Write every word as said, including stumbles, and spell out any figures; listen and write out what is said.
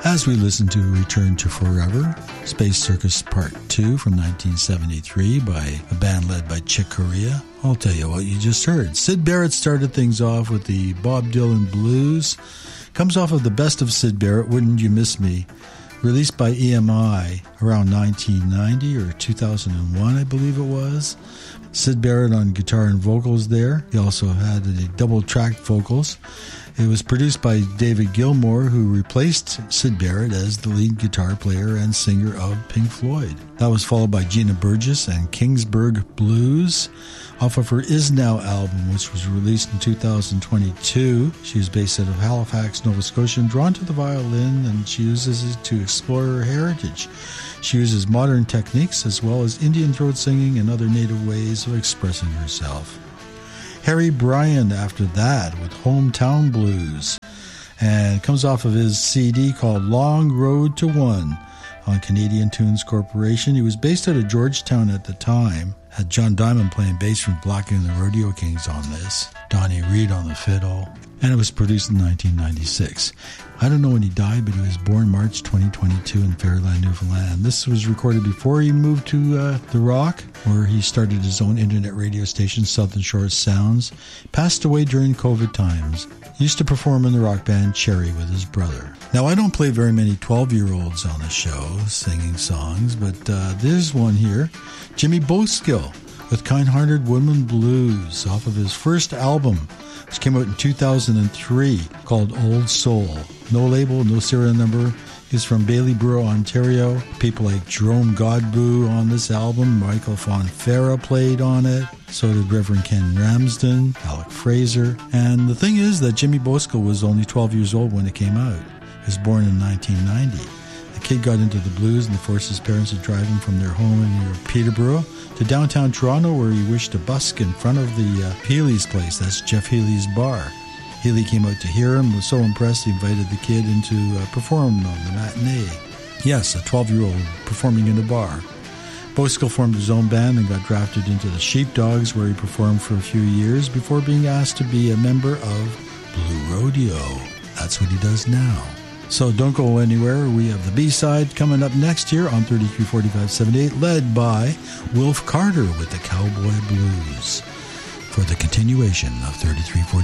As we listen to Return to Forever, Space Circus Part two from nineteen seventy-three by a band led by Chick Corea, I'll tell you what you just heard. Syd Barrett started things off with the Bob Dylan Blues. Comes off of the Best of Syd Barrett, Wouldn't You Miss Me, released by E M I around nineteen ninety or two thousand one, I believe it was. Syd Barrett on guitar and vocals there. He also had a double-tracked vocals. It was produced by David Gilmour, who replaced Syd Barrett as the lead guitar player and singer of Pink Floyd. That was followed by Gina Burgess and Kingsburg Blues off of her Is Now album, which was released in two thousand twenty-two. She is based out of Halifax, Nova Scotia, and drawn to the violin, and she uses it to explore her heritage. She uses modern techniques as well as Indian throat singing and other native ways of expressing herself. Harry Bryan after that with Hometown Blues, and it comes off of his C D called Long Road to One on Canadian Tunes Corporation. He was based out of Georgetown at the time. Had John Diamond playing bass from Blackie and the Rodeo Kings on this, Donnie Reed on the fiddle, and it was produced in nineteen ninety-six. I don't know when he died, but he was born March twenty twenty-two in Fairland, Newfoundland. This was recorded before he moved to uh, The Rock, where he started his own internet radio station, Southern Shore Sounds. Passed away during COVID times. He used to perform in the rock band Cherry with his brother. Now, I don't play very many twelve-year-olds on the show singing songs, but uh, there's one here, Jimmy Boskill with Kind-Hearted Woman Blues off of his first album, which came out in two thousand three, called Old Soul. No label, no serial number. He's from Bailey-Borough, Ontario. People like Jerome Godbout on this album. Michael Fonfara played on it. So did Reverend Ken Ramsden, Alec Fraser. And the thing is that Jimmy Boskill was only twelve years old when it came out. He was born in nineteen ninety. The kid got into the blues and forced his parents to drive him from their home near Peterborough to downtown Toronto, where he wished to busk in front of the uh, Healy's place. That's Jeff Healy's bar. Healy came out to hear him, was so impressed he invited the kid in to uh, perform on the matinee. Yes, a twelve-year-old performing in a bar. Boskill formed his own band and got drafted into the Sheepdogs, where he performed for a few years before being asked to be a member of Blue Rodeo. That's what he does now. So don't go anywhere. We have the B-side coming up next year on thirty-three forty-five seventy-eight, led by Wilf Carter with the Cowboy Blues, for the continuation of thirty-three forty-five.